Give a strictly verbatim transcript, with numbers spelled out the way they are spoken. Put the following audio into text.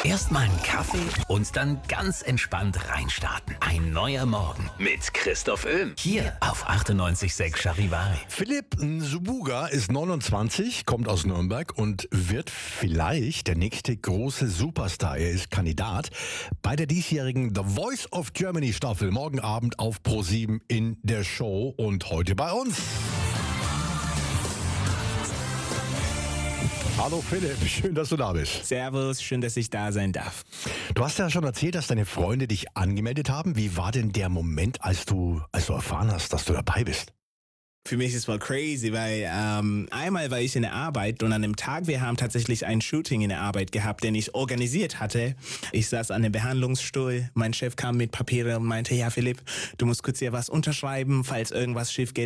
Erstmal einen Kaffee und dann ganz entspannt reinstarten. Ein neuer Morgen mit Christoph Öhm. Hier auf achtundneunzig Komma sechs Charivari. Philipp Nsubuga ist neunundzwanzig, kommt aus Nürnberg und wird vielleicht der nächste große Superstar. Er ist Kandidat bei der diesjährigen The Voice of Germany Staffel. Morgen Abend auf ProSieben in der Show und heute bei uns. Hallo Philipp, schön, dass du da bist. Servus, schön, dass ich da sein darf. Du hast ja schon erzählt, dass deine Freunde dich angemeldet haben. Wie war denn der Moment, als du, als du erfahren hast, dass du dabei bist? Für mich ist es voll crazy, weil ähm, einmal war ich in der Arbeit und an dem Tag, wir haben tatsächlich ein Shooting in der Arbeit gehabt, den ich organisiert hatte. Ich saß an dem Behandlungsstuhl, mein Chef kam mit Papieren und meinte, ja Philipp, du musst kurz hier was unterschreiben, falls irgendwas schief geht.